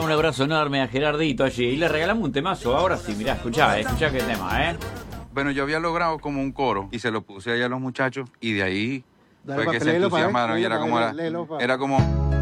un abrazo enorme a Gerardito allí. Y le regalamos un temazo. Ahora sí, mirá, escuchá qué tema, Bueno, yo había logrado como un coro y se lo puse ahí a los muchachos y de ahí Dale, fue que se léelo, entusiasmaron y era como...